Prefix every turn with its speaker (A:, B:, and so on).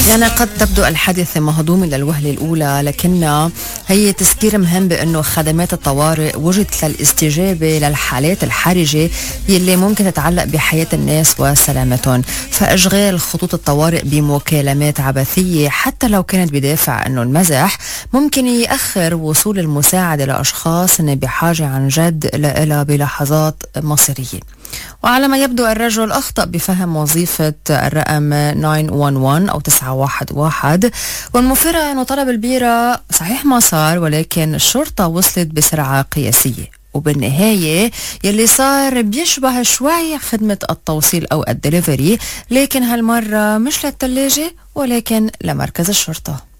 A: يعني قد تبدو الحادثة مهضومة للوهلة الأولى، لكنها هي تذكير مهم بأنه خدمات الطوارئ وجدت للاستجابة للحالات الحرجة يلي ممكن تتعلق بحياة الناس وسلامتهم. فإشغال خطوط الطوارئ بمكالمات عبثية حتى لو كانت بدافع أنه المزح ممكن يأخر وصول المساعدة لأشخاص بحاجة عن جد لها بلحظات مصيرية. وعلى ما يبدو الرجل أخطأ بفهم وظيفة الرقم 911 أو 911، والمفيرة أنه طلب البيرة صحيح ما صار، ولكن الشرطة وصلت بسرعة قياسية. وبالنهاية يلي صار بيشبه شوي خدمة التوصيل أو الدليفري، لكن هالمرة مش للثلاجة ولكن لمركز الشرطة.